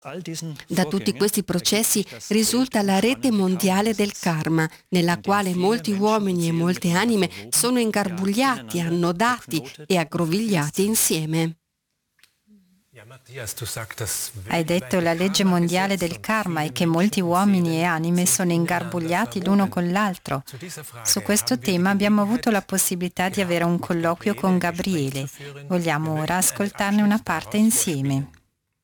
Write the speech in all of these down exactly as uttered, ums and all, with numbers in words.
Da tutti questi processi risulta la rete mondiale del karma, nella quale molti uomini e molte anime sono ingarbugliati, annodati e aggrovigliati insieme. Hai detto la legge mondiale del karma e che molti uomini e anime sono ingarbugliati l'uno con l'altro. Su questo tema abbiamo avuto la possibilità di avere un colloquio con Gabriele. Vogliamo ora ascoltarne una parte insieme.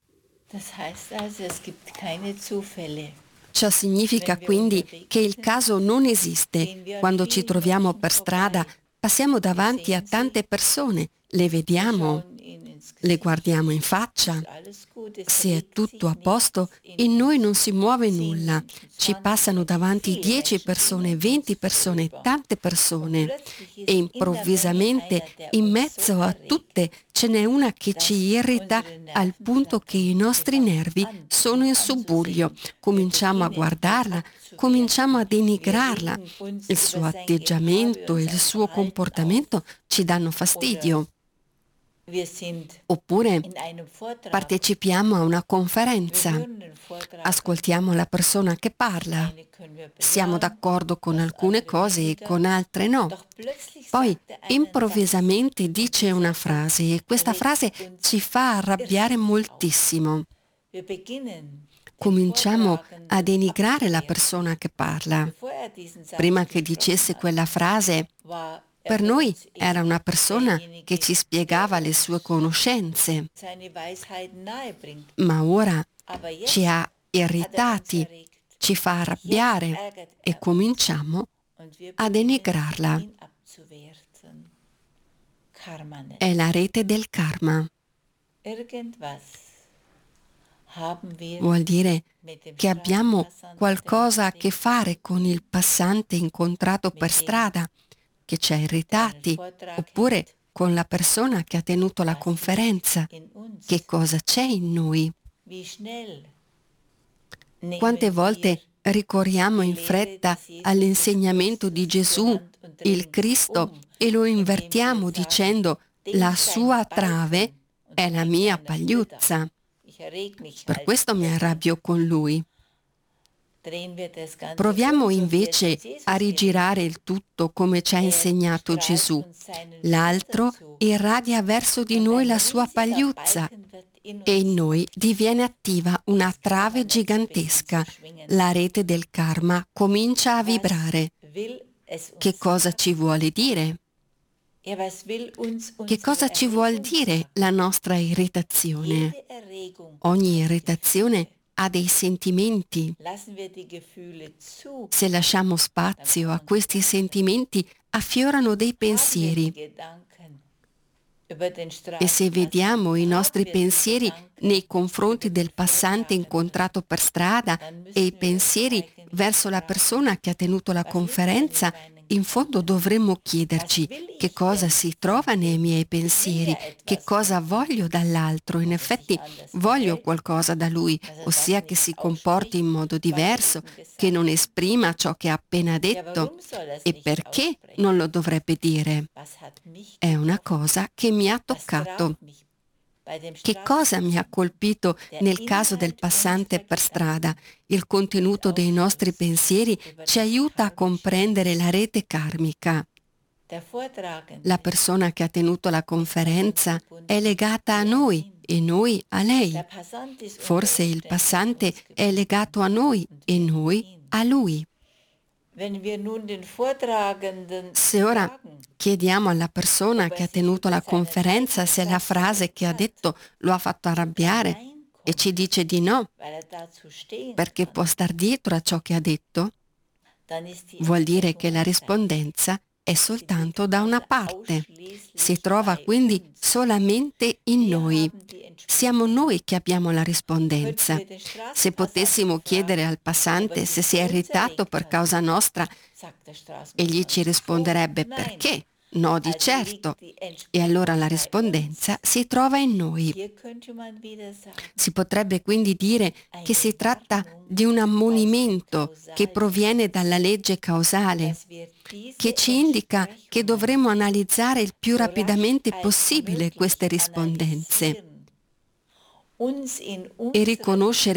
Ciò significa quindi che il caso non esiste. Quando ci troviamo per strada, passiamo davanti a tante persone, le vediamo, le guardiamo in faccia. Se è tutto a posto, in noi non si muove nulla. Ci passano davanti dieci persone, venti persone, tante persone e improvvisamente in mezzo a tutte ce n'è una che ci irrita al punto che i nostri nervi sono in subbuglio. Cominciamo a guardarla, cominciamo a denigrarla. Il suo atteggiamento e il suo comportamento ci danno fastidio. Oppure partecipiamo a una conferenza, ascoltiamo la persona che parla, siamo d'accordo con alcune cose e con altre no. Poi improvvisamente dice una frase e questa frase ci fa arrabbiare moltissimo. Cominciamo a denigrare la persona che parla. Prima che dicesse quella frase, per noi era una persona che ci spiegava le sue conoscenze, ma ora ci ha irritati, ci fa arrabbiare e cominciamo a denigrarla. È la rete del karma. Vuol dire che abbiamo qualcosa a che fare con il passante incontrato per strada, che ci ha irritati, oppure con la persona che ha tenuto la conferenza. Che cosa c'è in noi? Quante volte ricorriamo in fretta all'insegnamento di Gesù, il Cristo, e lo invertiamo dicendo: la sua trave è la mia pagliuzza. Per questo mi arrabbio con lui. Proviamo invece a rigirare il tutto come ci ha insegnato Gesù. L'altro irradia verso di noi la sua pagliuzza e in noi diviene attiva una trave gigantesca. La rete del karma comincia a vibrare. Che cosa ci vuole dire? Che cosa ci vuol dire la nostra irritazione? Ogni irritazione ha dei sentimenti. Se lasciamo spazio a questi sentimenti, affiorano dei pensieri. E se vediamo i nostri pensieri nei confronti del passante incontrato per strada e i pensieri verso la persona che ha tenuto la conferenza, in fondo dovremmo chiederci che cosa si trova nei miei pensieri, che cosa voglio dall'altro. In effetti voglio qualcosa da lui, ossia che si comporti in modo diverso, che non esprima ciò che ha appena detto. E perché non lo dovrebbe dire? È una cosa che mi ha toccato. Che cosa mi ha colpito nel caso del passante per strada? Il contenuto dei nostri pensieri ci aiuta a comprendere la rete karmica. La persona che ha tenuto la conferenza è legata a noi e noi a lei. Forse il passante è legato a noi e noi a lui. Se ora chiediamo alla persona che ha tenuto la conferenza se la frase che ha detto lo ha fatto arrabbiare e ci dice di no, perché può star dietro a ciò che ha detto, vuol dire che la rispondenza è soltanto da una parte. Si trova quindi solamente in noi. Siamo noi che abbiamo la rispondenza. Se potessimo chiedere al passante se si è irritato per causa nostra, egli ci risponderebbe perché? No, di certo. E allora la rispondenza si trova in noi. Si potrebbe quindi dire che si tratta di un ammonimento che proviene dalla legge causale, che ci indica che dovremo analizzare il più rapidamente possibile queste rispondenze. e riconoscere